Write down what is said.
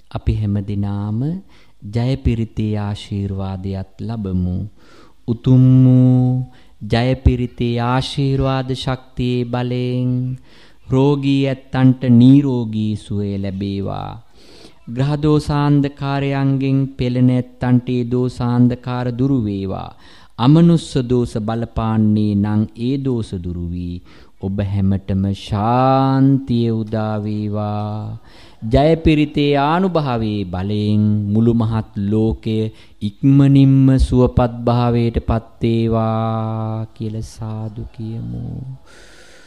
අපි හැමදිනාම ජයපිරිතේ ආශිර්වාදයක් ලැබමු. උතුම් වූ ජයපිරිතේ ආශිර්වාද ශක්තියේ බලයෙන් රෝගී ඇත්තන්ට නිරෝගී සුවය ලැබේවා. ග්‍රහ දෝෂාන්ධකාරයන්ගෙන් පෙළෙන ඇත්තන්ට ඒ දෝෂාන්ධකාර දුරු වේවා. අමනුස්ස දෝෂ බලපාන්නේ නම් ඒ දෝෂ දුරු වී ඔබ හැමතෙම ශාන්තිය උදා වේවා. ජයපිරිතේ ආනුභාවයේ බලයෙන් මුළු මහත් ලෝකය ඉක්මනින්ම සුවපත් භාවයට පත් වේවා කියලා සාදු කියමු.